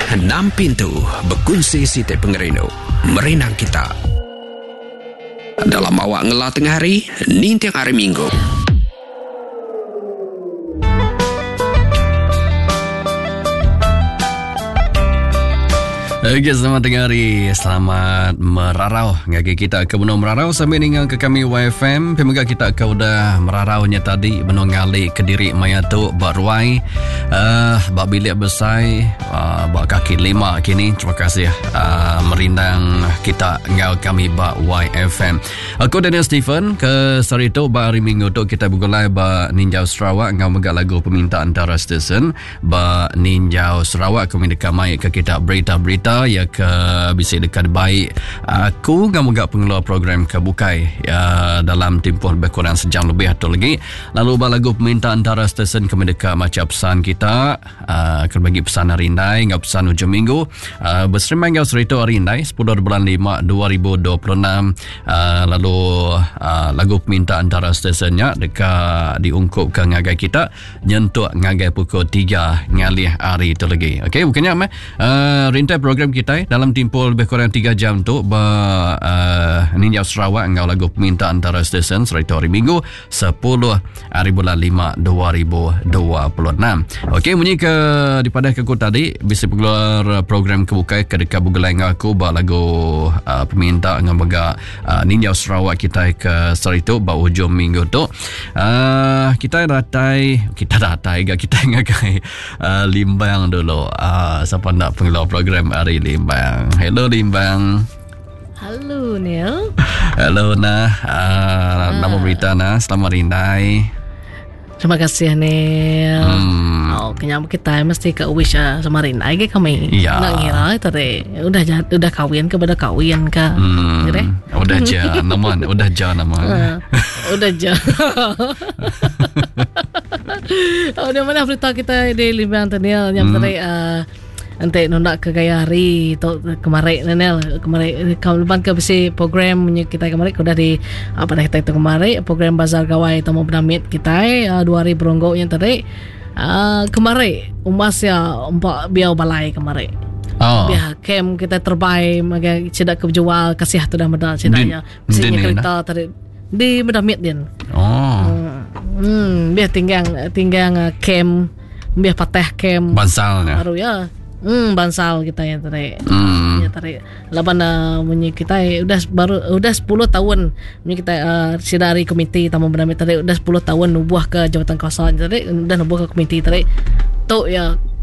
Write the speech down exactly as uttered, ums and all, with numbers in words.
enam pintu berkongsi Siti Pengerino merenang kita dalam awak ngelah tengah hari ni tiang hari Minggu. Okay, selamat tengah hari. Selamat merarau ngagi kita ke benung merarau sampai dengan ke kami Y F M. Pemoga kita ke udah meraraunya tadi benung ngali ke diri mayatu baruai uh, bak bilik besai uh, bak kaki lima kini. Terima kasih uh, merindang kita ngau kami bak Y F M. Aku Daniel Stephen ke sari tu bak hari Minggu tu kita bergulai bak Ninjau Sarawak ngau megak lagu permintaan antara stesen bak Ninjau Sarawak kami dekamai ke kita berita-berita ya ke bisa dekat baik aku kamu gak pengeluar program kebukai ya, dalam tempoh lebih kurang sejam lebih atau lagi lalu lagu permintaan antara stesen kami dekat macam pesan kita uh, akan bagi pesan hari indai ngap pesan hujung minggu uh, berserimai ngau cerita hari indai sepuluh bulan lima dua ribu dua puluh enam uh, lalu uh, lagu permintaan antara stesennya dekat diungkup ke ngagai kita nyentuk ngagai pukul tiga ngalih hari itu lagi. Ok, bukannya uh, rintai program kita dalam tempoh lebih kurang tiga jam tu ba uh, Ninjau Sarawak ngau lagu permintaan antara stesen serita hari Minggu sepuluh hari bulan lima dua ribu dua puluh enam. Okey, bunyi ke daripada ke aku tadi bisa keluar program kebukai ke dekat bugelai ngaku ba lagu uh, permintaan ngau baga uh, Ninjau Sarawak kita ke serita ba hujung minggu tu uh, kita ratai kita ratai gak kita ngagai uh, limbang dulu uh, siapa nak pengeluar program hari Limbang. Hello Limbang. Halo Neil. Hello Nah. Uh, uh. Nama berita Nah. Selamat rindai. Terima kasih Neil. Hmm. Oh, kenyam kita mesti ke wish uh, sama rindai ke kami. Ya. Nak ngira tadi udah udah kahwin ke pada kahwin ke. Hmm. Kira? Udah ja nama, udah ja nama. Uh, udah ja. Oh, di mana berita kita di Limbang Neil yang hmm. tadi uh, nanti nak ke gaya hari tu kemarin Nenel kemarin kalau lepas ke besi program kita kemarin sudah di apa dah kita itu kemarin program bazar gawai tamu penamit kita uh, dua hari beronggo yang tadi uh, kemarin umasnya empat biar balai kemarin. Oh. Biar kem kita terbaik maga cedak kejual kasih tu dah medal cedaknya mesinnya kereta tadi di medamit din. Oh. Hmm, biar tinggal tinggal kem biar patah kem bansalnya. Baru ya. Hmm, bansal kita yang tadi. Hmm. Ya tadi. Laban uh, munyi kita udah baru udah sepuluh tahun munyi kita uh, dari komiti tamu bernama tadi udah sepuluh tahun nubuh ke jabatan kawasan tadi udah nubuh ke komiti tadi. Tu ya